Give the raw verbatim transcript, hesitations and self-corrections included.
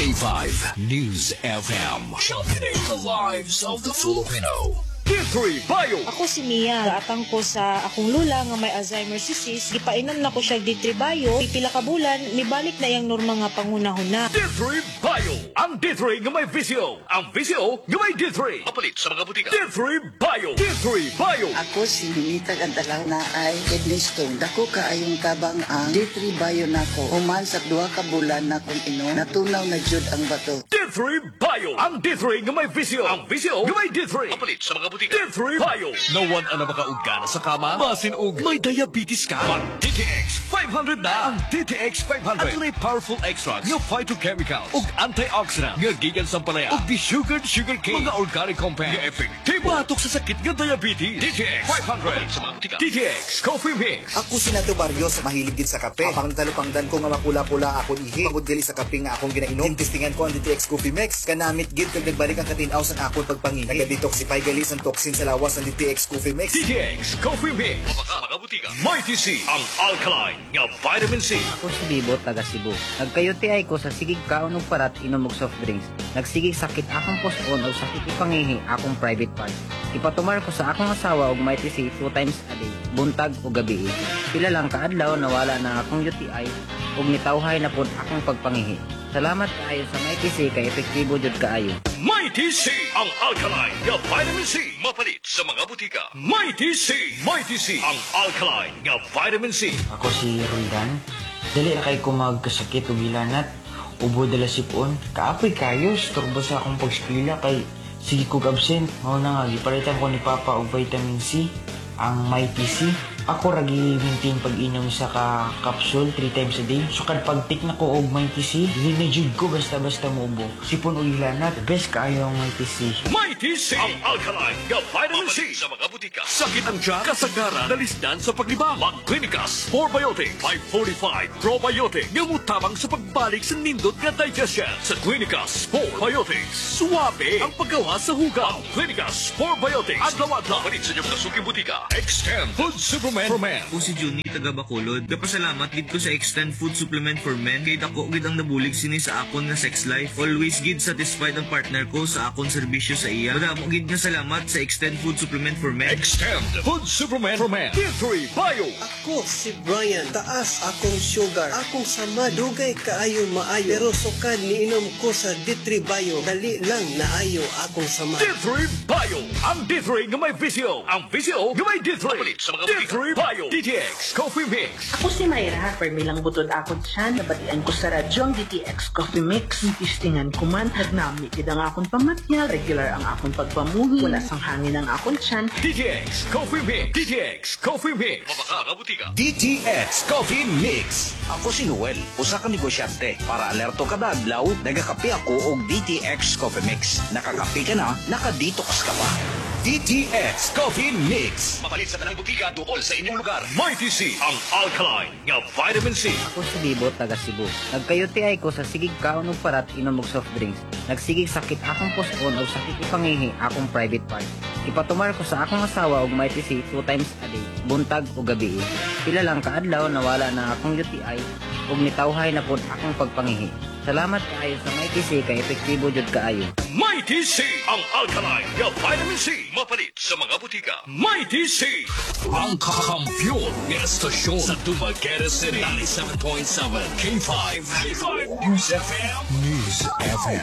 K five News F M. Championing the lives of the Filipino. D three Bio. Ako si Mia. Gaatang ko sa akong lula nga may Alzheimer's disease. Gipainom na ko siya D three Bio. Pipila ka bulan, nibalik na yung norma nga pangunahuna. D three Bio. Ang D three nga may visyo. Ang visyo nga may D three. Mapalit sa mga butika. D three Bio. D three Bio. Ako si Minita Gandalaw na ay kidney stone. Dako ka ayong tabang ang D three Bio nako. Human sa duha ka bulan na kung inom, natunaw na jud ang bato. D three Bio. Ang D three nga may visyo. Ang visyo nga may D three. Mapalit sa mga butika. D three Bio. Nawan ang makaugana sa kama. Masin og may diabetes ka. Mag D T X five hundred na. Ang D T X five hundred. At may powerful extracts nga phytochemicals ug antioxidant nga gikan sa palaya ug di-sugared sugar cane. Mga organic compounds nga epektibo batok sa sakit nga diabetes. D T X five hundred. Sa mga butika. D T X Coffee Mix. Ako si Nato Barrios, mahilig din sa kape. Apang talupangdan ko nga makula-pula akong ihi. Pagod gali sa kape nga akong ginainom. Testingan ko ang D T X Coffee Mix. Kanamit gid kag nagbalik ang katinaw sa akong pagpangihi. Naga-detoxify gali sa toxin sa lawas ng D T X Coffee Mix. D T X Coffee Mix. Mapaka mga butika. Mighty C. Ang alkaline nga vitamin C. Ako si Bibo, taga Cebu. Nagkayuti ay ko sa sigig kaon ug parat inom og soft drinks. Nagsigig sakit akong puson o sakit ipangihi akong private part. Ipatumar ko sa akong asawa og Mighty C two times a day, buntag o gabi. Pila lang kaadlaw nawala na akong U T I ug nitawhay na pud akong pagpangihi. Salamat kaayo sa Mighty C kay epektibo jud kaayo. Mighty C. Ang alkaline nga vitamin C. Mapalit sa mga butika. Mighty C. Mighty C. Ang alkaline nga vitamin C. Ako si Roldan. Dali na kay ko magkasakit o gilanat. Ubo dala sipon. Kaapoy kayo. Storbo sa akong pagspila kay sige kog absent. Mao na nga, gipalitan ko ni Papa og vitamin C. Ang Mighty C. Ako ragi maintain pag-inom sa ka capsule three times a day. So kad pagtik na ko og Mighty C, dili na jud ko basta-basta mubo. Sipon og ilanat, best kaayo ang Mighty C. Mighty C. Ang alkaline nga vitamin C. Sa mga butika. Sakit ang tiyan, kasagaran, dalisdan sa paglibang. Mag-Clinicas Forebiotic five forty-five Probiotic nga mutabang sa pagbalik sa nindot nga digestion. Sa Clinicas Forebiotics, suwabe ang paggawa sa hugaw. Ang Clinicas Forebiotics. Adlaw-adlaw. Palit sa inyong nasuki butika. Extend Food Supplement for Men. Ako si Juni, taga Bacolod. Napasalamat gid ko sa Extend Food Supplement for Men kay dako gid ang nabulig sini sa akon nga sex life. Always gid satisfied ang partner ko sa akon serbisyo sa iya. Madamo gid nga salamat sa Extend Food Supplement for Men. Extend Food Supplement for Men. D three Bio. Ako si Brian, taas akong sugar, akong sama, dugay kaayo maayo, pero sukad niinom ko sa D three Bio, dali lang naayo akong sama. D three Bio. Ang D three nga may visyo. Ang visyo nga may D three. Mapalit sa mga D three Bio. D T X Coffee Mix. Ako si Mayra, permilang butod akon siya, nabatian ko sa radyo ang D T X Coffee Mix. Itistingan ko man, nagnami kid ang akong pamatya, regular ang akong pagpamuhi, wala sang hangin ang akong tiyan. D T X Coffee Mix. D T X Coffee Mix. Mapaka mga butika. D T X Coffee Mix. Ako si Noel, usa ka negosyante. Para alerto kada adlaw, nagakape ako og D T X Coffee Mix. Nakakape ka na, naka-detox ka pa. D T X Coffee Mix. Mapalit sa tanang butika tukol sa inyong lugar. Mighty C. Ang alkaline nga vitamin C. Ako si Bibo, taga Cebu. Nagkayuti ay ko sa sigig kaon ug parat inom og soft drinks. Nagsigig sakit akong puson o sakit ipangihi akong private part. Ipatumar ko sa akong asawa og Mighty C two times a day, buntag o gabi. Pila lang kaadlaw nawala na akong U T I ug nitawhay na pud akong pagpangihi. Salamat kaayo sa Mighty C kay epektibo jud kaayo. Mighty C. Ang alkaline nga vitamin C. Mapalit sa mga butika. Mighty C. Ang kakampiyon ng estasyon sa Dumaguete City. ninety-seven point seven K five. K five News F M. News F M.